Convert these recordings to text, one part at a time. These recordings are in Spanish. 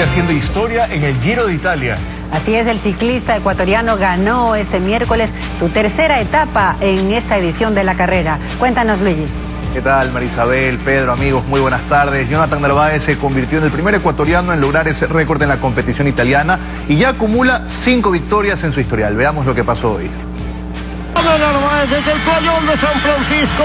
haciendo historia en el Giro de Italia. Así es, el ciclista ecuatoriano ganó este miércoles su tercera etapa en esta edición de la carrera. Cuéntanos, Luigi. ¿Qué tal, Marisabel, Pedro, amigos? Muy buenas tardes. Jonathan Narváez se convirtió en el primer ecuatoriano en lograr ese récord en la competición italiana y ya acumula 5 victorias en su historial. Veamos lo que pasó hoy. Narváez desde el playón de San Francisco.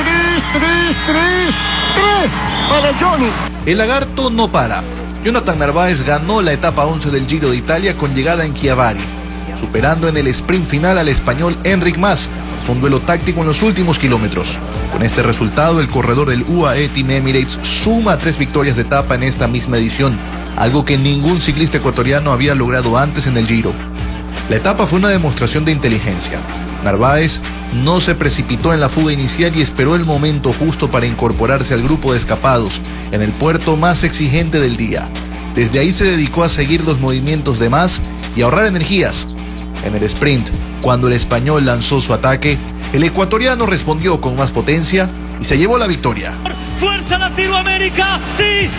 3 para Johnny. El lagarto no para. Jonathan Narváez ganó la etapa 11 del Giro de Italia con llegada en Chiavari, superando en el sprint final al español Enric Mas. Fue un duelo táctico en los últimos kilómetros. Con este resultado, el corredor del UAE Team Emirates suma 3 victorias de etapa en esta misma edición, algo que ningún ciclista ecuatoriano había logrado antes en el Giro. La etapa fue una demostración de inteligencia. Narváez no se precipitó en la fuga inicial y esperó el momento justo para incorporarse al grupo de escapados en el puerto más exigente del día. Desde ahí se dedicó a seguir los movimientos de Mas y ahorrar energías. En el sprint, cuando el español lanzó su ataque, el ecuatoriano respondió con más potencia y se llevó la victoria. ¡Fuerza Latinoamérica! ¡Sí!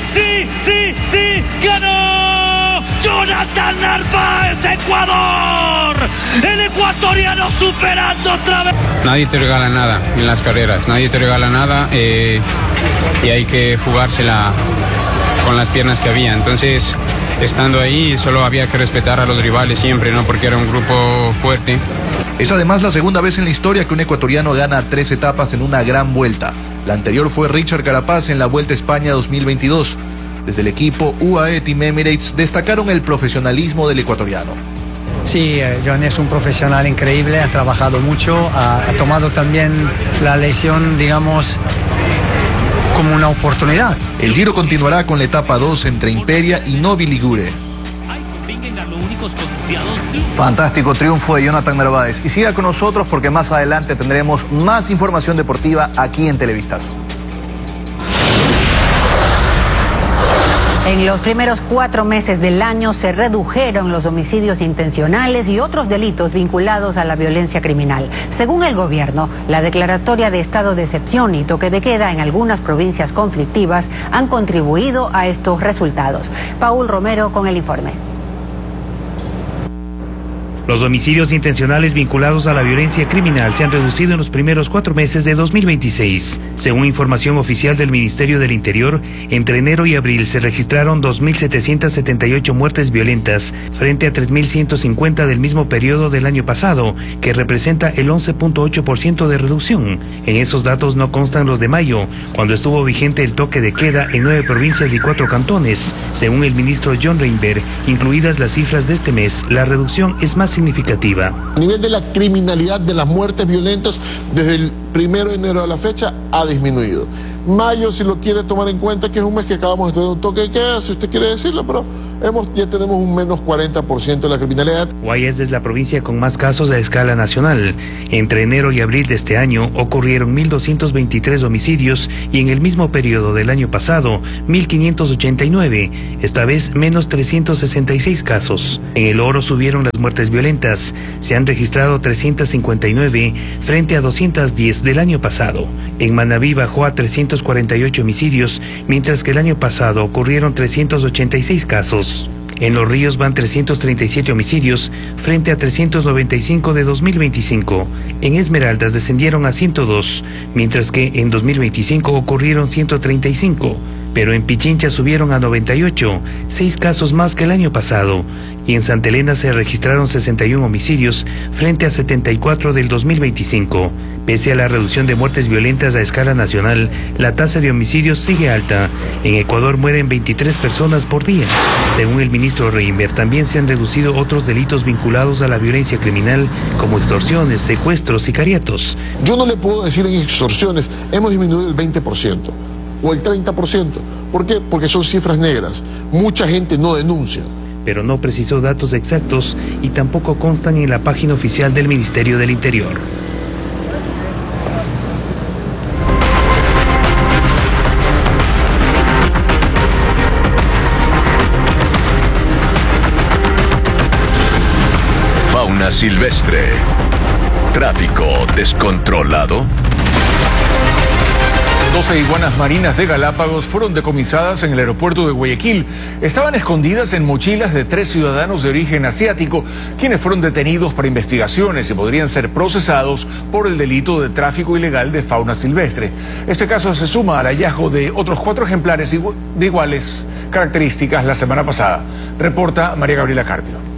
¡Ganó! ¡Jonathan Narváez, Ecuador! ¡El ecuatoriano superando otra vez! Nadie te regala nada en las carreras, nadie te regala nada y hay que jugársela con las piernas que había. Entonces, estando ahí, solo había que respetar a los rivales siempre, ¿no? Porque era un grupo fuerte. Es además la segunda vez en la historia que un ecuatoriano gana 3 etapas en una gran vuelta. La anterior fue Richard Carapaz en la Vuelta a España 2022. Desde el equipo UAE Team Emirates destacaron el profesionalismo del ecuatoriano. Sí, John es un profesional increíble, ha trabajado mucho, ha tomado también la lesión, digamos, como una oportunidad. El Giro continuará con la etapa 2 entre Imperia y Novi Ligure. Fantástico triunfo de Jonathan Narváez. Y siga con nosotros porque más adelante tendremos más información deportiva aquí en Televistazo. En los primeros 4 meses del año se redujeron los homicidios intencionales y otros delitos vinculados a la violencia criminal. Según el gobierno, la declaratoria de estado de excepción y toque de queda en algunas provincias conflictivas han contribuido a estos resultados. Paul Romero con el informe. Los homicidios intencionales vinculados a la violencia criminal se han reducido en los primeros 4 meses de 2026. Según información oficial del Ministerio del Interior, entre enero y abril se registraron 2.778 muertes violentas frente a 3.150 del mismo periodo del año pasado, que representa el 11.8% de reducción. En esos datos no constan los de mayo, cuando estuvo vigente el toque de queda en 9 provincias y 4 cantones. Según el ministro John Reinberg, incluidas las cifras de este mes, la reducción es más significativa. A nivel de la criminalidad de las muertes violentas, desde el 1 de enero a la fecha ha disminuido. Mayo, si lo quiere tomar en cuenta, que es un mes que acabamos de tener un toque de queda, si usted quiere decirlo, pero ya tenemos un menos 40% de la criminalidad. Guayas es la provincia con más casos a escala nacional. Entre enero y abril de este año ocurrieron 1.223 homicidios y en el mismo periodo del año pasado 1.589, esta vez menos 366 casos. En el Oro subieron las muertes violentas, se han registrado 359 frente a 210 del año pasado. En Manabí bajó a 348 homicidios, mientras que el año pasado ocurrieron 386 casos. En Los Ríos van 337 homicidios frente a 395 de 2025. En Esmeraldas descendieron a 102, mientras que en 2025 ocurrieron 135. Pero en Pichincha subieron a 98, 6 casos más que el año pasado. Y en Santa Elena se registraron 61 homicidios frente a 74 del 2025. Pese a la reducción de muertes violentas a escala nacional, la tasa de homicidios sigue alta. En Ecuador mueren 23 personas por día. Según el ministro Reinberg, también se han reducido otros delitos vinculados a la violencia criminal, como extorsiones, secuestros, sicariatos. Yo no le puedo decir en extorsiones, hemos disminuido el 20%. O el 30%. ¿Por qué? Porque son cifras negras. Mucha gente no denuncia. Pero no precisó datos exactos y tampoco constan en la página oficial del Ministerio del Interior. Fauna silvestre. Tráfico descontrolado. 12 iguanas marinas de Galápagos fueron decomisadas en el aeropuerto de Guayaquil. Estaban escondidas en mochilas de 3 ciudadanos de origen asiático, quienes fueron detenidos para investigaciones y podrían ser procesados por el delito de tráfico ilegal de fauna silvestre. Este caso se suma al hallazgo de otros 4 ejemplares de iguales características la semana pasada. Reporta María Gabriela Carpio.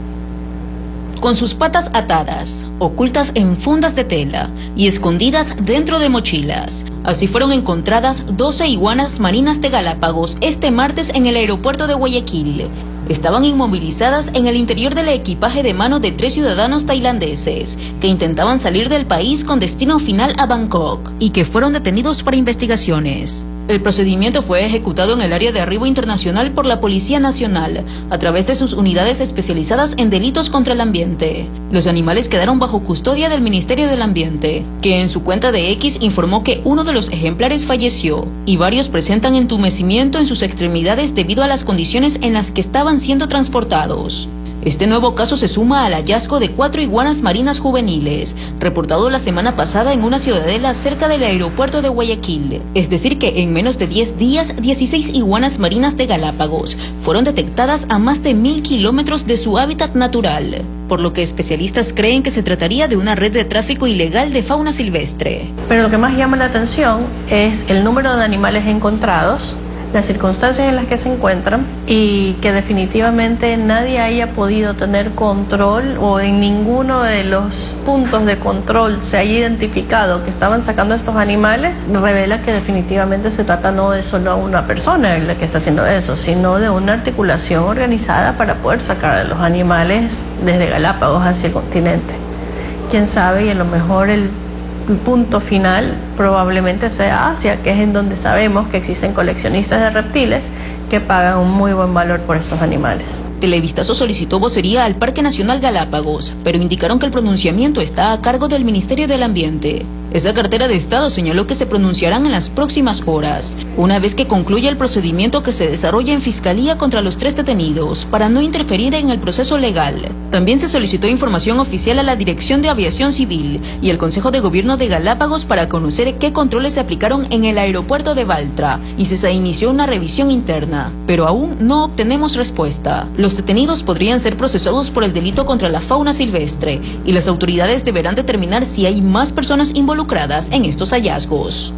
Con sus patas atadas, ocultas en fundas de tela y escondidas dentro de mochilas. Así fueron encontradas 12 iguanas marinas de Galápagos este martes en el aeropuerto de Guayaquil. Estaban inmovilizadas en el interior del equipaje de mano de 3 ciudadanos tailandeses que intentaban salir del país con destino final a Bangkok y que fueron detenidos para investigaciones. El procedimiento fue ejecutado en el área de arribo internacional por la Policía Nacional, a través de sus unidades especializadas en delitos contra el ambiente. Los animales quedaron bajo custodia del Ministerio del Ambiente, que en su cuenta de X informó que uno de los ejemplares falleció y varios presentan entumecimiento en sus extremidades debido a las condiciones en las que estaban siendo transportados. Este nuevo caso se suma al hallazgo de 4 iguanas marinas juveniles, reportado la semana pasada en una ciudadela cerca del aeropuerto de Guayaquil. Es decir que en menos de 10 días, 16 iguanas marinas de Galápagos fueron detectadas a más de 1000 kilómetros de su hábitat natural, por lo que especialistas creen que se trataría de una red de tráfico ilegal de fauna silvestre. Pero lo que más llama la atención es el número de animales encontrados, las circunstancias en las que se encuentran y que definitivamente nadie haya podido tener control o en ninguno de los puntos de control se haya identificado que estaban sacando estos animales, revela que definitivamente se trata no de solo una persona la que está haciendo eso, sino de una articulación organizada para poder sacar a los animales desde Galápagos hacia el continente. Quién sabe, y a lo mejor el punto final probablemente sea Asia, que es en donde sabemos que existen coleccionistas de reptiles que pagan un muy buen valor por estos animales. Televistazo solicitó vocería al Parque Nacional Galápagos, pero indicaron que el pronunciamiento está a cargo del Ministerio del Ambiente. Esa cartera de Estado señaló que se pronunciarán en las próximas horas, una vez que concluya el procedimiento que se desarrolla en Fiscalía contra los 3 detenidos, para no interferir en el proceso legal. También se solicitó información oficial a la Dirección de Aviación Civil y al Consejo de Gobierno de Galápagos para conocer qué controles se aplicaron en el aeropuerto de Baltra y si se inició una revisión interna, pero aún no obtenemos respuesta. Los detenidos podrían ser procesados por el delito contra la fauna silvestre y las autoridades deberán determinar si hay más personas involucradas en estos hallazgos.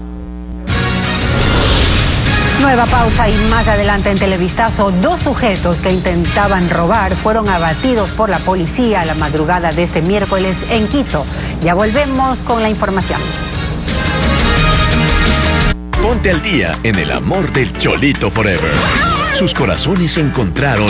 Nueva pausa y más adelante en Televistazo, 2 sujetos que intentaban robar fueron abatidos por la policía a la madrugada de este miércoles en Quito. Ya volvemos con la información. Ponte al día en el amor del Cholito Forever. Sus corazones se encontraron